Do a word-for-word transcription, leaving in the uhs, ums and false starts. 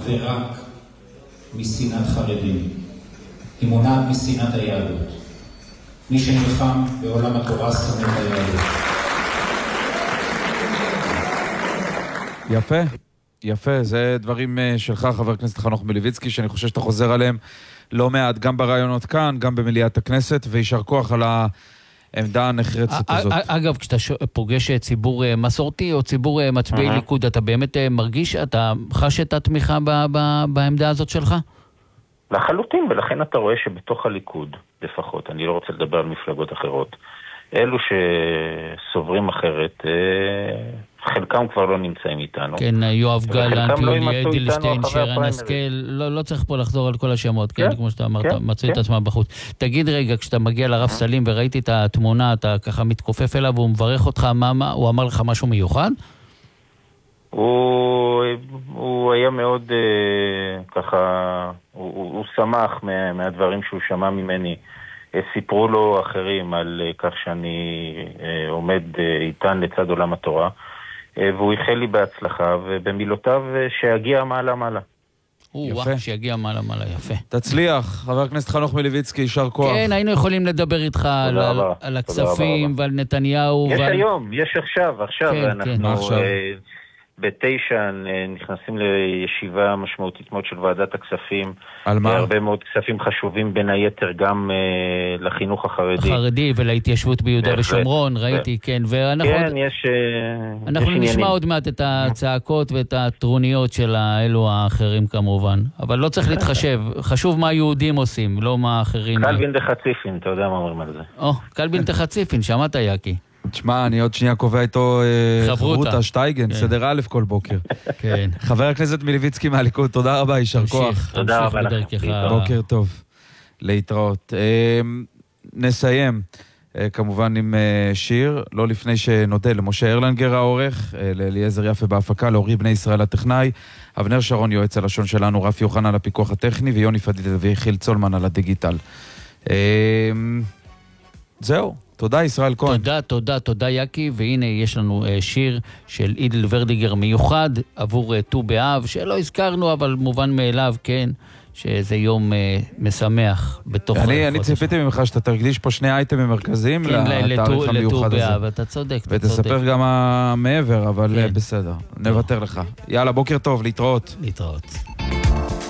ורק משנאת חרדים. היא מונעת משנאת היהדות. מי שנלחם בעולם התורה שונא את היהדות. יפה, יפה. זה דברים שלך, חבר הכנסת חנוך מלביצקי, שאני חושב שאתה חוזר עליהם לא מעט, גם ברעיונות כאן, גם במליאת הכנסת, וישר כוח על העמדה הנחרצת הזאת. אגב, כשאתה פוגש ציבור מסורתי או ציבור מצביעי ליכוד, אתה באמת מרגיש, אתה חש את התמיכה בעמדה הזאת שלך? לחלוטין, ולכן אתה רואה שבתוך הליכוד, לפחות, אני לא רוצה לדבר על מפלגות אחרות, אלו שסוברים אחרת, חלקם כבר לא נמצאים איתנו. כן, יואב גלנט, יולי אדלשטיין, שרן השכל, לא, לא צריך פה לחזור על כל השמות, כן, כמו שאתה אמרת, מצאו את עצמם בחוץ. תגיד רגע, כשאתה מגיע לרב סלים וראיתי את התמונה, אתה ככה מתכופף אליו, והוא מברך אותך, מה, הוא אמר לך משהו מיוחד? הוא, הוא היה מאוד ככה, הוא, הוא, הוא שמח מה, מהדברים שהוא שמע ממני. סיפרו לו אחרים על כך שאני עומד איתן לצד עולם התורה, והוא איחל לי בהצלחה, ובמילותיו שיגיע מעלה מעלה. יפה. שיגיע מעלה מעלה, יפה. תצליח, חבר הכנסת חנוך מלביצקי, יישר כוח. כן, היינו יכולים לדבר איתך על, על הכספים ועל נתניהו. יש ועל... היום, יש עכשיו, עכשיו, כן, אנחנו... כן. עכשיו? בתשע נכנסים לישיבה משמעותית מאוד של ועדת הכספים. על מה? הרבה מאוד כספים חשובים, בין היתר גם uh, לחינוך החרדי. החרדי ולהתיישבות ביהודה ושומרון, ראיתי, כן. ואנחנו כן, עוד... יש uh, אנחנו יש נשמע עניינים. עוד מעט את הצעקות ואת הטרוניות של האלו האחרים כמובן. אבל לא צריך להתחשב. חשוב מה היהודים עושים, לא מה האחרים. קלבין דחציפין, אתה יודע מה אומרים על זה. או, קלבין דחציפין, שמעת יקי. תשמע, אני עוד שנייה קובע איתו חברותה, שטייגן, סדר א' כל בוקר. כן. חבר הכנסת מלביצקי מהליכוד, תודה רבה, יישר כוח. תודה רבה לכם. בוקר טוב. להתראות. נסיים כמובן עם שיר, לא לפני שנודה למשה ארלנגר העורך, לאליעזר יפה בהפקה, לאורי בני ישראל הטכנאי, אבנר שרון יועץ הלשון שלנו, רפי יוחנן על הפיקוח הטכני, ויוני פדידה ויחיל צולמן על הדיגיטל. זהו. תודה ישראל כהן. תודה, תודה, תודה יקי, והנה יש לנו uh, שיר של אידל ורדיגר מיוחד עבור uh, ט"ו באב, שלא הזכרנו אבל מובן מאליו, כן, שזה יום uh, משמח בתוך... אני, אני ציפיתי ממך שאתה תרגיש פה שני אייטמים מרכזיים כן, לתאריך המיוחד הזה. באב, אתה צודק, אתה ותספר צודק. גם מה מעבר, אבל כן. בסדר, נוותר לך. יאללה, בוקר טוב, להתראות. להתראות.